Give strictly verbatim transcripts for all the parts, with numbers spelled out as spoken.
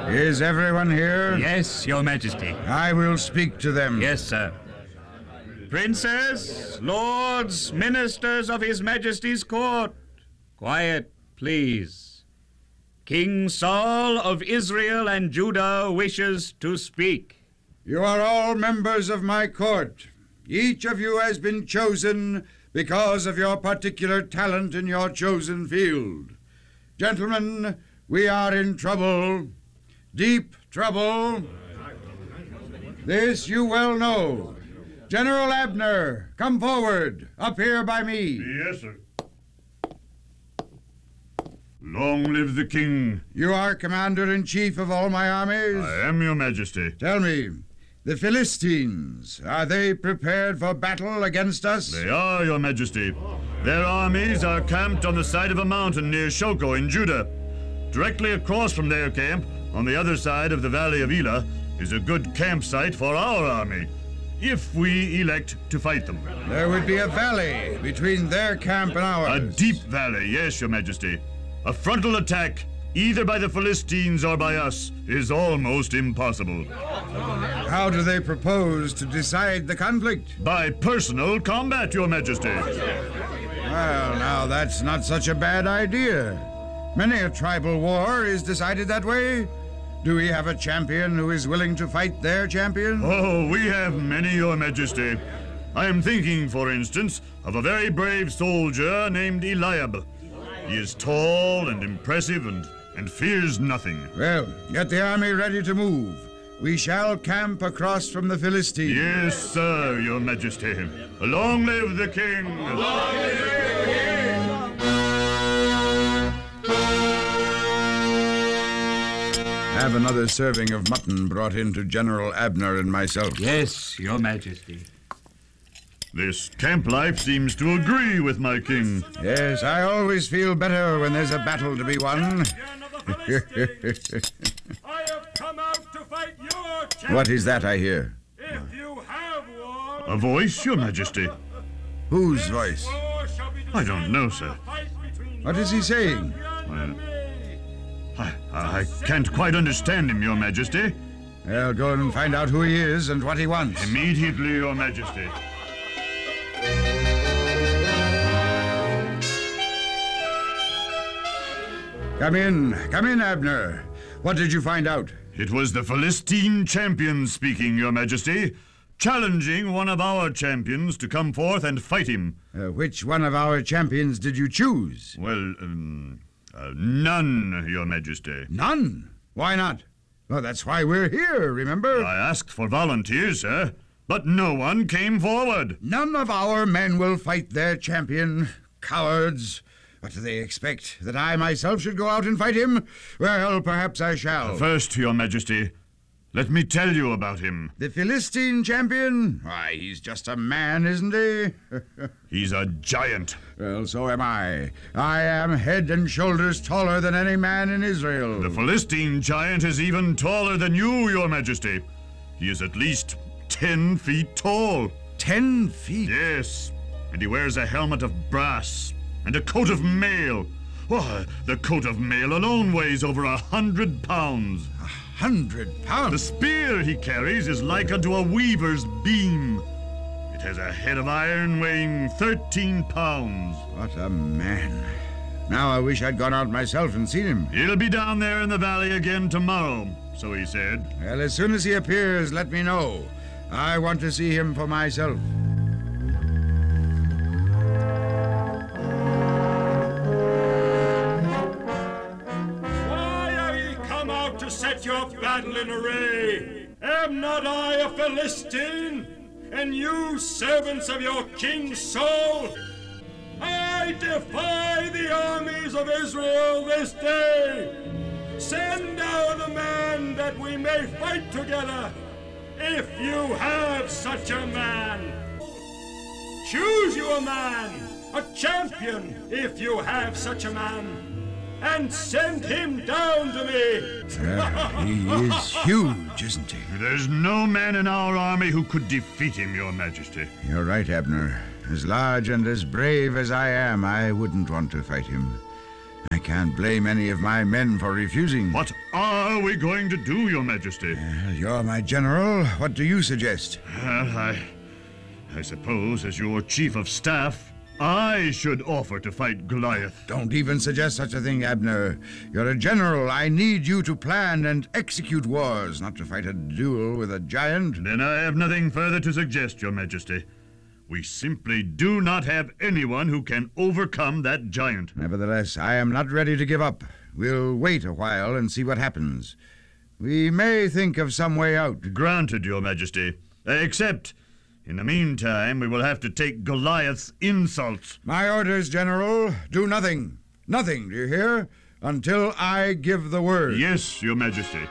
Is everyone here? Yes, Your Majesty. I will speak to them. Yes, sir. Princes, lords, ministers of His Majesty's court, quiet, please. King Saul of Israel and Judah wishes to speak. You are all members of my court. Each of you has been chosen because of your particular talent in your chosen field. Gentlemen, we are in trouble, deep trouble. This you well know. General Abner, come forward, up here by me. Yes, sir. Long live the king. You are commander-in-chief of all my armies? I am, Your Majesty. Tell me, the Philistines, are they prepared for battle against us? They are, Your Majesty. Their armies are camped on the side of a mountain near Shoko in Judah. Directly across from their camp, on the other side of the valley of Elah, is a good campsite for our army, if we elect to fight them. There would be a valley between their camp and ours. A deep valley, yes, Your Majesty. A frontal attack, either by the Philistines or by us, is almost impossible. How do they propose to decide the conflict? By personal combat, Your Majesty. Well, now that's not such a bad idea. Many a tribal war is decided that way. Do we have a champion who is willing to fight their champion? Oh, we have many, Your Majesty. I am thinking, for instance, of a very brave soldier named Eliab. He is tall and impressive and, and fears nothing. Well, get the army ready to move. We shall camp across from the Philistines. Yes, sir, Your Majesty. Long live the king! Long live the king! Have another serving of mutton brought in to General Abner and myself. Yes, Your Majesty. This camp life seems to agree with my king. Yes, I always feel better when there's a battle to be won. I have come out to fight your champion. What is that I hear? If you have one. A voice, Your Majesty. Whose voice? I don't know, sir. What is he saying? Well, I, I can't quite understand him, Your Majesty. I'll go and find out who he is and what he wants. Immediately, Your Majesty. Come in. Come in, Abner. What did you find out? It was the Philistine champion speaking, Your Majesty, challenging one of our champions to come forth and fight him. Uh, which one of our champions did you choose? Well, um, uh, none, Your Majesty. None? Why not? Well, that's why we're here, remember? I asked for volunteers, sir, but no one came forward. None of our men will fight their champion. Cowards. What do they expect? That I myself should go out and fight him? Well, perhaps I shall. First, Your Majesty, let me tell you about him. The Philistine champion? Why, he's just a man, isn't he? He's a giant. Well, so am I. I am head and shoulders taller than any man in Israel. The Philistine giant is even taller than you, Your Majesty. He is at least ten feet tall. Ten feet? Yes, and he wears a helmet of brass and a coat of mail. Oh, the coat of mail alone weighs over a hundred pounds. A hundred pounds? The spear he carries is like unto a weaver's beam. It has a head of iron weighing thirteen pounds. What a man. Now I wish I'd gone out myself and seen him. He'll be down there in the valley again tomorrow, so he said. Well, as soon as he appears, let me know. I want to see him for myself. Set your battle in array. Am not I a Philistine? And you servants of your King Saul? I defy the armies of Israel this day. Send down a man that we may fight together, if you have such a man. Choose you a man, a champion, if you have such a man, and send him down to me. Uh, he is huge, isn't he? There's no man in our army who could defeat him, Your Majesty. You're right, Abner. As large and as brave as I am, I wouldn't want to fight him. I can't blame any of my men for refusing. What are we going to do, Your Majesty? Uh, you're my general. What do you suggest? Well, I... I suppose, as your chief of staff, I should offer to fight Goliath. Don't even suggest such a thing, Abner. You're a general. I need you to plan and execute wars, not to fight a duel with a giant. Then I have nothing further to suggest, Your Majesty. We simply do not have anyone who can overcome that giant. Nevertheless, I am not ready to give up. We'll wait a while and see what happens. We may think of some way out. Granted, Your Majesty. Except, in the meantime, we will have to take Goliath's insults. My orders, General. Do nothing. Nothing, do you hear? Until I give the word. Yes, Your Majesty.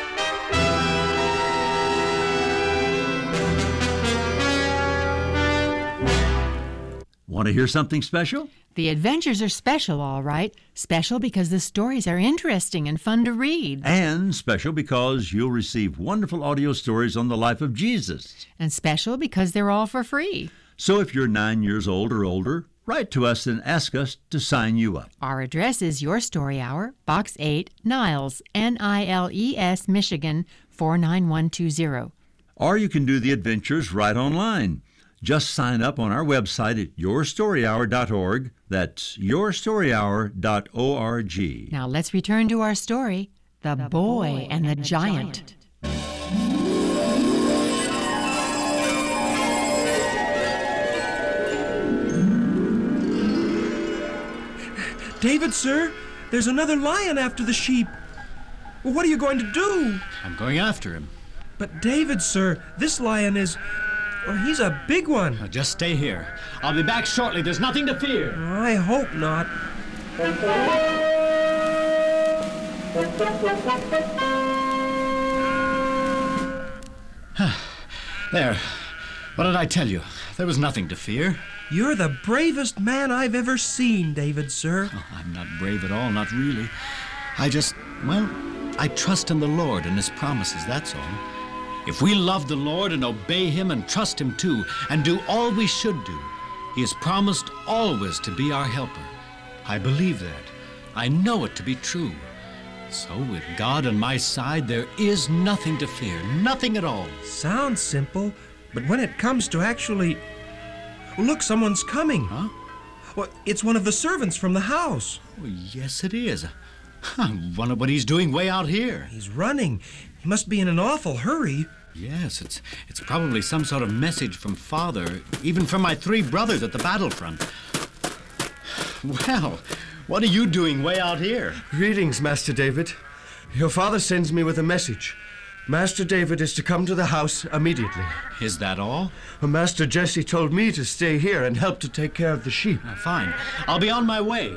Want to hear something special? The adventures are special, all right. Special because the stories are interesting and fun to read. And special because you'll receive wonderful audio stories on the life of Jesus. And special because they're all for free. So if you're nine years old or older, write to us and ask us to sign you up. Our address is Your Story Hour, Box eight, Niles, N I L E S, Michigan, four nine one two zero. Or you can do the adventures right online. Just sign up on our website at your story hour dot org. That's your story hour dot org. Now let's return to our story, The, the Boy, Boy and the, and the Giant. giant. David, sir, there's another lion after the sheep. Well, what are you going to do? I'm going after him. But David, sir, this lion is... Oh, he's a big one. Now just stay here. I'll be back shortly. There's nothing to fear. I hope not. There. What did I tell you? There was nothing to fear. You're the bravest man I've ever seen, David, sir. Oh, I'm not brave at all, not really. I just, well, I trust in the Lord and His promises, that's all. If we love the Lord and obey Him and trust Him too, and do all we should do, He has promised always to be our helper. I believe that. I know it to be true. So with God on my side, there is nothing to fear, nothing at all. Sounds simple, but when it comes to actually... Well, look, someone's coming. Huh? Well, it's one of the servants from the house. Oh, yes, it is. I wonder what he's doing way out here. He's running. He must be in an awful hurry. Yes, it's it's probably some sort of message from Father, even from my three brothers at the battlefront. Well, what are you doing way out here? Greetings, Master David. Your father sends me with a message. Master David is to come to the house immediately. Is that all? Master Jesse told me to stay here and help to take care of the sheep. Uh, fine. I'll be on my way.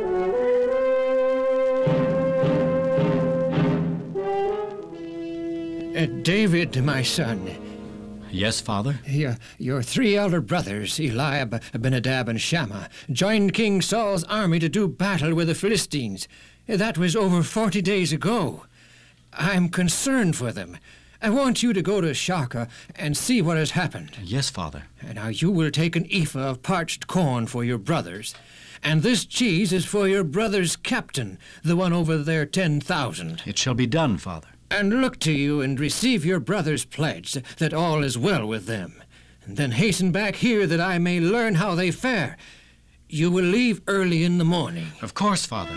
Uh, David, my son. Yes, Father? Your, your three elder brothers, Eliab, Abinadab, and Shammah, joined King Saul's army to do battle with the Philistines. That was over forty days ago. I'm concerned for them. I want you to go to Shaka and see what has happened. Yes, Father. Now, you will take an ephah of parched corn for your brothers, and this cheese is for your brother's captain, the one over there ten thousand. It shall be done, Father. And look to you and receive your brother's pledge that all is well with them. And then hasten back here that I may learn how they fare. You will leave early in the morning. Of course, Father.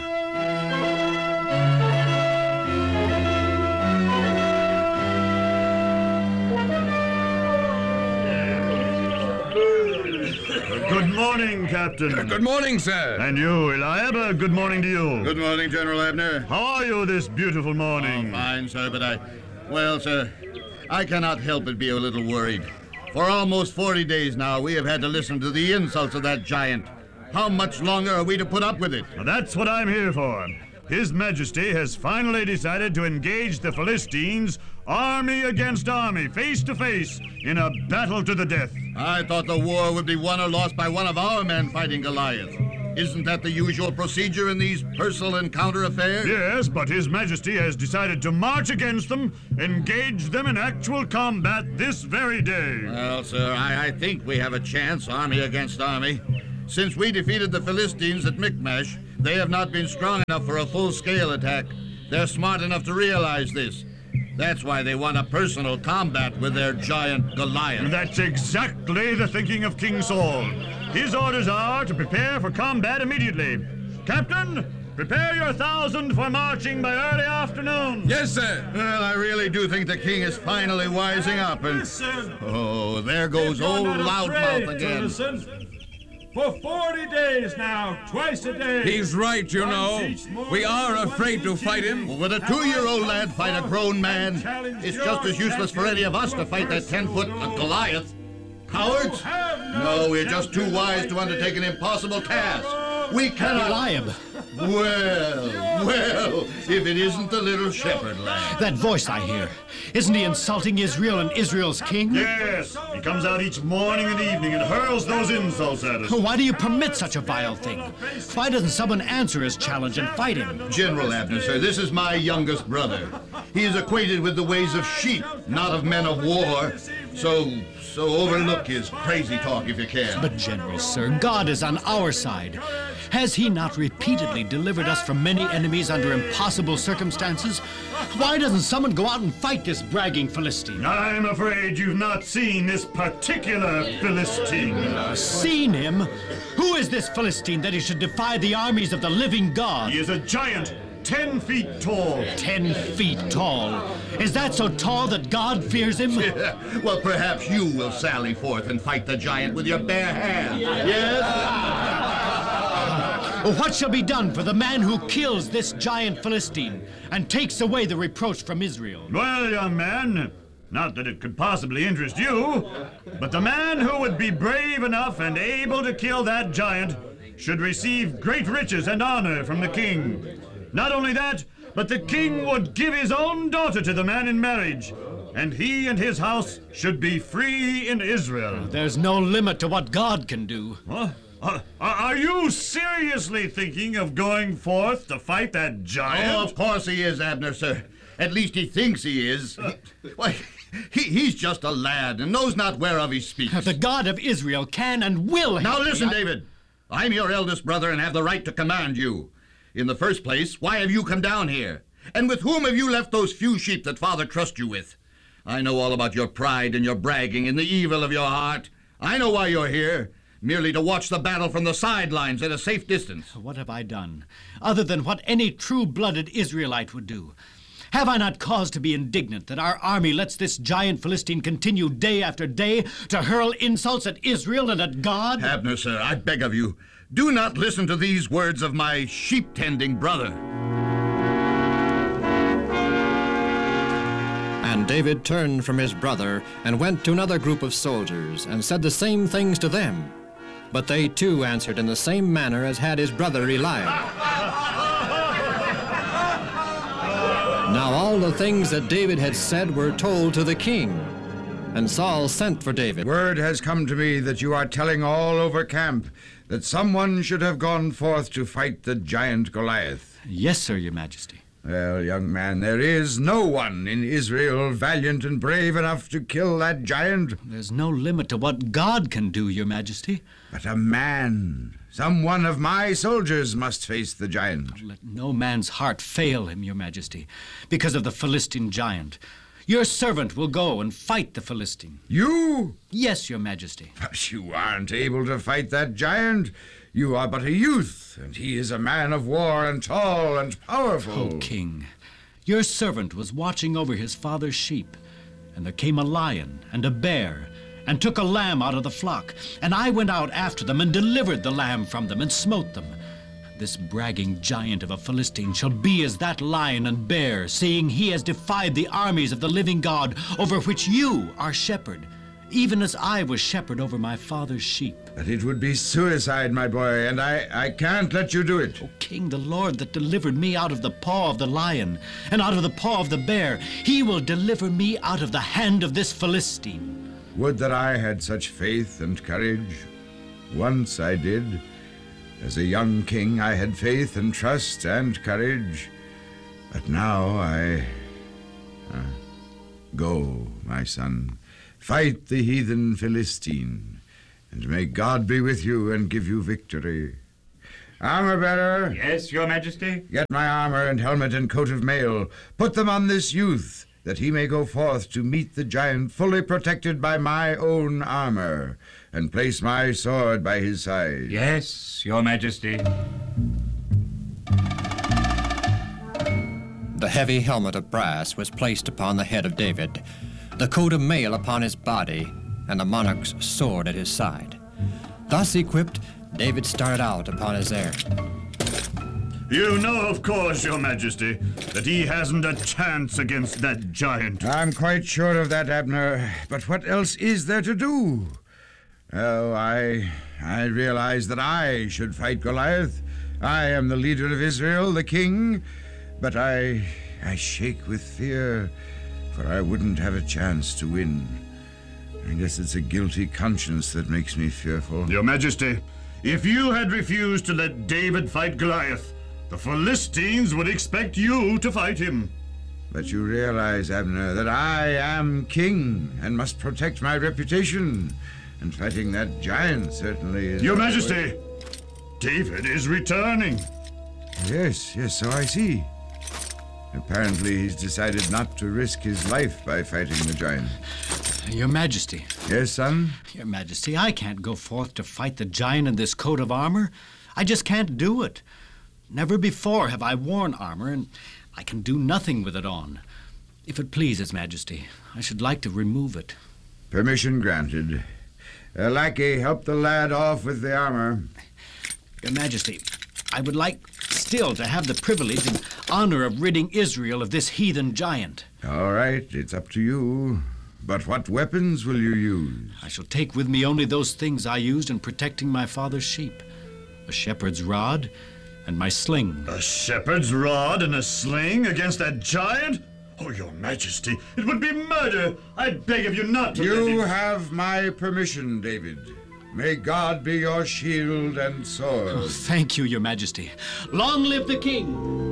Good morning, Captain. Good morning, sir. And you, Eliab, good morning to you. Good morning, General Abner. How are you this beautiful morning? Oh, fine, sir, but I... Well, sir, I cannot help but be a little worried. For almost forty days now, we have had to listen to the insults of that giant. How much longer are we to put up with it? Well, that's what I'm here for. His Majesty has finally decided to engage the Philistines army against army, face to face, in a battle to the death. I thought the war would be won or lost by one of our men fighting Goliath. Isn't that the usual procedure in these personal encounter affairs? Yes, but His Majesty has decided to march against them, engage them in actual combat this very day. Well, sir, I, I think we have a chance, army against army. Since we defeated the Philistines at Michmash, they have not been strong enough for a full-scale attack. They're smart enough to realize this. That's why they want a personal combat with their giant Goliath. That's exactly the thinking of King Saul. His orders are to prepare for combat immediately. Captain, prepare your thousand for marching by early afternoon. Yes, sir. Well, I really do think the king is finally wising up and... Listen. Oh, there goes old Loudmouth again. Listen. For forty days now, twice a day. He's right, you know. We are afraid to fight him. Well, would a two-year-old lad fight a grown man? It's just as useless for any of us to fight that ten-foot Goliath. Cowards? No, we're just too wise to undertake an impossible task. We cannot... Eliab. Well, well, if it isn't the little shepherd lad. That voice I hear. Isn't he insulting Israel and Israel's king? Yes, he comes out each morning and evening and hurls those insults at us. Why do you permit such a vile thing? Why doesn't someone answer his challenge and fight him? General Abner, sir, this is my youngest brother. He is acquainted with the ways of sheep, not of men of war. So, so overlook his crazy talk if you can. But, General, sir, God is on our side. Has he not repeatedly delivered us from many enemies under impossible circumstances? Why doesn't someone go out and fight this bragging Philistine? I'm afraid you've not seen this particular Philistine. Uh, seen him? Who is this Philistine that he should defy the armies of the living God? He is a giant, ten feet tall. Ten feet tall? Is that so tall that God fears him? Well, perhaps you will sally forth and fight the giant with your bare hands. Yes? What shall be done for the man who kills this giant Philistine and takes away the reproach from Israel? Well, young man, not that it could possibly interest you, but the man who would be brave enough and able to kill that giant should receive great riches and honor from the king. Not only that, but the king would give his own daughter to the man in marriage, and he and his house should be free in Israel. There's no limit to what God can do. What? Uh, are you seriously thinking of going forth to fight that giant? Oh, of course he is, Abner, sir. At least he thinks he is. Why, he, he's just a lad and knows not whereof he speaks. The God of Israel can and will... Now listen, David. I'm your eldest brother and have the right to command you. In the first place, why have you come down here? And with whom have you left those few sheep that Father trusts you with? I know all about your pride and your bragging and the evil of your heart. I know why you're here. Merely to watch the battle from the sidelines at a safe distance. What have I done, other than what any true-blooded Israelite would do? Have I not cause to be indignant that our army lets this giant Philistine continue day after day to hurl insults at Israel and at God? Abner, sir, I beg of you, do not listen to these words of my sheep-tending brother. And David turned from his brother and went to another group of soldiers and said the same things to them. But they too answered in the same manner as had his brother Eliab. Now all the things that David had said were told to the king. And Saul sent for David. Word has come to me that you are telling all over camp that someone should have gone forth to fight the giant Goliath. Yes, sir, your majesty. Well, young man, there is no one in Israel valiant and brave enough to kill that giant. There's no limit to what God can do, your majesty. But a man, some one of my soldiers must face the giant. Let no man's heart fail him, your majesty, because of the Philistine giant. Your servant will go and fight the Philistine. You? Yes, your majesty. But you aren't able to fight that giant. You are but a youth, and he is a man of war and tall and powerful. Oh, king, your servant was watching over his father's sheep, and there came a lion and a bear, and took a lamb out of the flock, and I went out after them and delivered the lamb from them and smote them. This bragging giant of a Philistine shall be as that lion and bear, seeing he has defied the armies of the living God, over which you are shepherd, even as I was shepherd over my father's sheep. But it would be suicide, my boy, and I, I can't let you do it. O king, the Lord that delivered me out of the paw of the lion and out of the paw of the bear, he will deliver me out of the hand of this Philistine. Would that I had such faith and courage. Once I did. As a young king, I had faith and trust and courage. But now I... Uh, go, my son. Fight the heathen Philistine, and may God be with you and give you victory. Armor bearer. Yes, Your Majesty. Get my armor and helmet and coat of mail. Put them on this youth, that he may go forth to meet the giant fully protected by my own armor, and place my sword by his side. Yes, Your Majesty. The heavy helmet of brass was placed upon the head of David, the coat of mail upon his body, and the monarch's sword at his side. Thus equipped, David started out upon his errand. You know, of course, Your Majesty, that he hasn't a chance against that giant. I'm quite sure of that, Abner. But what else is there to do? Oh, I... I realize that I should fight Goliath. I am the leader of Israel, the king. But I... I shake with fear, for I wouldn't have a chance to win. I guess it's a guilty conscience that makes me fearful. Your Majesty, if you had refused to let David fight Goliath, the Philistines would expect you to fight him. But you realize, Abner, that I am king and must protect my reputation. And fighting that giant certainly is... Your Majesty, David is returning. Yes, yes, so I see. Apparently he's decided not to risk his life by fighting the giant. Your Majesty. Yes, son? Your Majesty, I can't go forth to fight the giant in this coat of armor. I just can't do it. Never before have I worn armor, and I can do nothing with it on. If it pleases Majesty, I should like to remove it. Permission granted. A lackey, help the lad off with the armor. Your Majesty, I would like still to have the privilege and honor of ridding Israel of this heathen giant. All right, it's up to you. But what weapons will you use? I shall take with me only those things I used in protecting my father's sheep. A shepherd's rod and my sling. A shepherd's rod and a sling against that giant? Oh, Your Majesty, it would be murder. I beg of you not to let You him... have my permission, David. May God be your shield and sword. Oh, thank you, Your Majesty. Long live the king!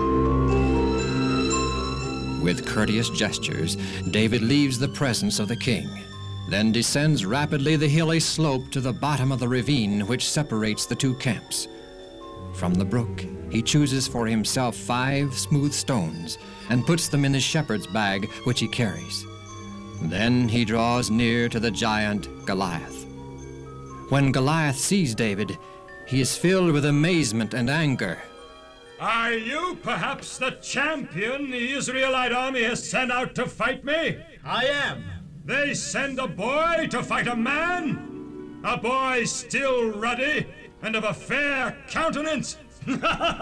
With courteous gestures, David leaves the presence of the king, then descends rapidly the hilly slope to the bottom of the ravine which separates the two camps. From the brook, he chooses for himself five smooth stones and puts them in his shepherd's bag, which he carries. Then he draws near to the giant Goliath. When Goliath sees David, he is filled with amazement and anger. Are you perhaps the champion the Israelite army has sent out to fight me? I am. They send a boy to fight a man? A boy still ruddy and of a fair countenance? Am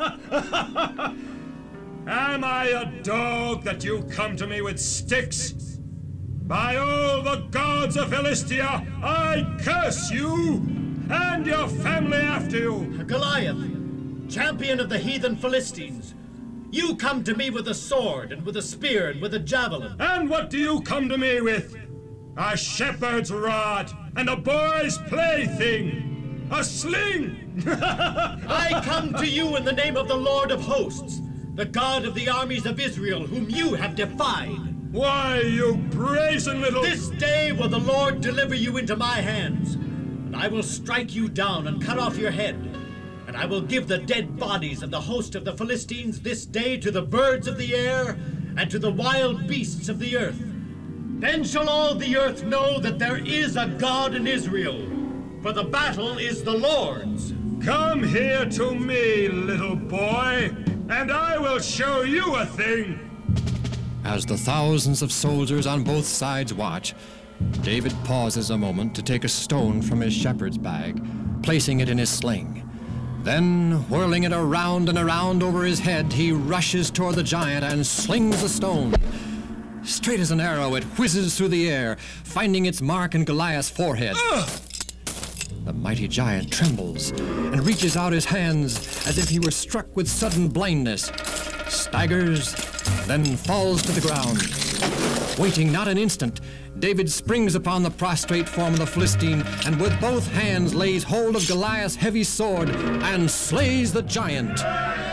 I a dog that you come to me with sticks? By all the gods of Philistia, I curse you and your family after you! Goliath, champion of the heathen Philistines, you come to me with a sword and with a spear and with a javelin. And what do you come to me with? A shepherd's rod and a boy's plaything, a sling! I come to you in the name of the Lord of hosts, the God of the armies of Israel, whom you have defied. Why, you brazen little... This day will the Lord deliver you into my hands, and I will strike you down and cut off your head, and I will give the dead bodies of the host of the Philistines this day to the birds of the air and to the wild beasts of the earth. Then shall all the earth know that there is a God in Israel, for the battle is the Lord's. Come here to me, little boy, and I will show you a thing. As the thousands of soldiers on both sides watch, David pauses a moment to take a stone from his shepherd's bag, placing it in his sling. Then, whirling it around and around over his head, he rushes toward the giant and slings the stone. Straight as an arrow, it whizzes through the air, finding its mark in Goliath's forehead. Ugh! The mighty giant trembles and reaches out his hands as if he were struck with sudden blindness, staggers, then falls to the ground. Waiting not an instant, David springs upon the prostrate form of the Philistine and with both hands lays hold of Goliath's heavy sword and slays the giant.